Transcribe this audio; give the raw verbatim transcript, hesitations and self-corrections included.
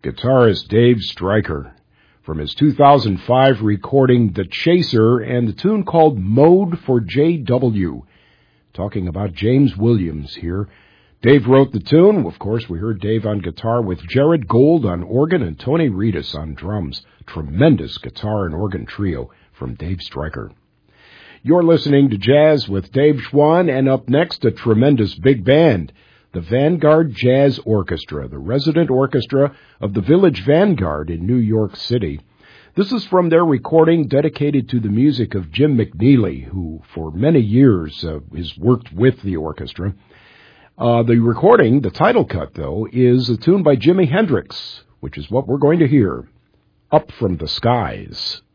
guitarist Dave Stryker, from his two thousand five recording The Chaser and the tune called Mode for J W. Talking about James Williams here. Dave wrote the tune. Of course, we heard Dave on guitar with Jared Gold on organ and Tony Reedus on drums. Tremendous guitar and organ trio from Dave Stryker. You're listening to Jazz with Dave Schwann, and up next, a tremendous big band, the Vanguard Jazz Orchestra, the resident orchestra of the Village Vanguard in New York City. This is from their recording dedicated to the music of Jim McNeely, who for many years uh, has worked with the orchestra. Uh, the recording, the title cut, though, is a tune by Jimi Hendrix, which is what we're going to hear, Up from the Skies.